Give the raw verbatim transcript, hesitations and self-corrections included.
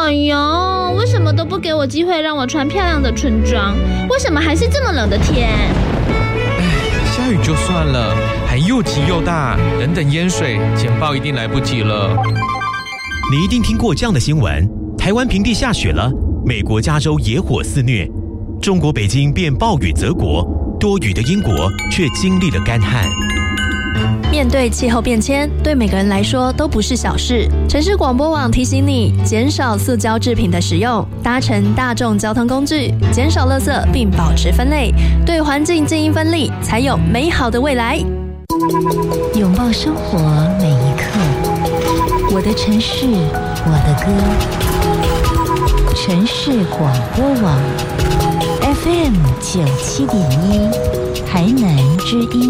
哎呦，为什么都不给我机会让我穿漂亮的春装？为什么还是这么冷的天？ 唉，下雨就算了，还又急又大，等等淹水，简报一定来不及了。 你一定听过这样的新闻：台湾平地下雪了，美国加州野火肆虐，中国北京变暴雨泽国，多雨的英国却经历了干旱。 面对气候变迁，对每个人来说都不是小事。城市广播网提醒你，减少塑胶制品的使用，搭乘大众交通工具，减少垃圾，并保持分类，对环境尽一分力，才有美好的未来。 拥抱生活每一刻，我的城市，我的歌。城市广播网 F M 九七点一，台南之音。